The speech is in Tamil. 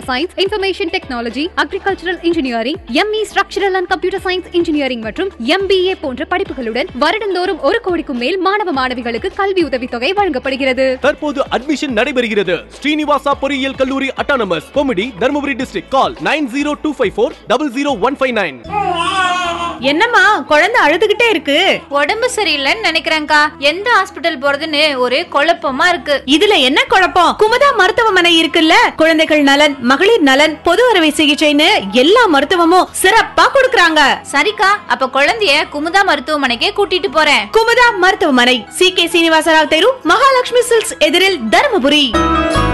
Science, Information Technology, Agricultural Engineering, ME Structural and Computer Science Engineering மற்றும் MBA போன்ற படிப்புகளுடன் வருடந்தோறும் 1 கோடிக்கும் மேல் மாணவ மாணவிகளுக்கு கல்வி உதவித்தொகை வழங்கப்படுகிறது. தற்போது அட்மிஷன் நடைபெறுகிறது. ஸ்ரீனிவாசா பொறியியல் கல்லூரி அட்டானமஸ் கொமிடி தர்மபுரி டிஸ்ட்ரிக்ட். கால் 9025400159. என்னம்மா குழந்தை அழுதுகிட்டே இருக்கு? உடம்பு சரியில்லைன்னு நினைக்கிறேன்க்கா. எந்த ஹாஸ்பிடல் போறதுன்னு ஒரே குழப்பமா இருக்கு. இதுல என்ன குழப்பம்? குமுதா மருத்துவமனை இருக்குல்ல, குழந்தைகள் நலன், மகளிர் நலன், பொது அறுவை சிகிச்சைன்னு எல்லா மருத்துவமும் சிறப்பா கொடுக்கறாங்க. சரிக்கா, அப்ப குழந்தைய குமுதா மருத்துவமனைக்கே கூட்டிட்டு போறேன். குமுதா மருத்துவமனை, CK சீனிவாசராவ் தெரு, மகாலட்சுமி சில்க்ஸ் எதிரில், தர்மபுரி.